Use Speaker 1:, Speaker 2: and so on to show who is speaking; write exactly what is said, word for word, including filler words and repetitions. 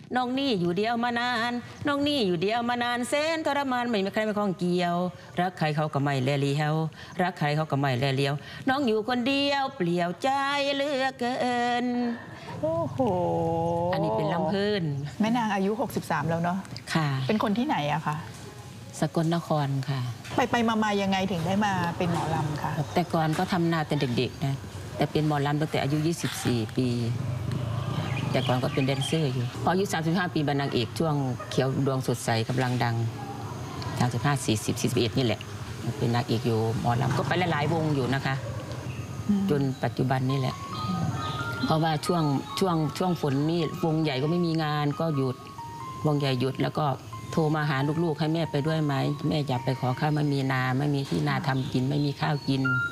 Speaker 1: น้องนี่อยู่เดียวมานานน้องนี่อยู่เดียวมานานแสนทรมานไม่มีใครมาข้องเกี่ยวรักใครเขาก็ไม่แลเลี้ยวรักใครเขาก็ไม่แลเลี้ยวน้องอยู่คนเดียวเปลี่ยวใจเหลือเกิน
Speaker 2: โอ้โห
Speaker 1: อันนี้เป็นลำพื้น
Speaker 2: แม่นางอายุหกสิบสามแล้วเนาะ
Speaker 1: ค่ะ
Speaker 2: เป็นคนที่ไหนอะคะ
Speaker 1: สกลนครค่ะ
Speaker 2: ไปไปมามายังไงถึงได้มาเป็นหมอลำคะ
Speaker 1: แต่ก่อนก็ทำนาแต่เด็กๆนะแต่เป็นหมอลำตั้งแต่อายุยี่สิบสี่ปีแต่ก่อนก็เป็นแดนเซอร์อยู่พออายุสามสิบห้าปีบรรณางเอกช่วงเขียวดวงสดใสกำลังดังสามสิบห้า สี่สิบ สี่สิบเอ็ดนี่แหละเป็นนางเอกอยู่หมอลำก็ไปหลายๆวงอยู่นะคะจนปัจจุบันนี่แหละเพราะว่าช่วงช่วงช่วงฝนนี่วงใหญ่ก็ไม่มีงานก็หยุดวงใหญ่หยุดแล้วก็โทรมาหาลูกๆให้แม่ไปด้วยไหมแม่อยากไปขอข้าวไม่มีนาไม่มีที่นาทำกินไม่มีข้าวกิน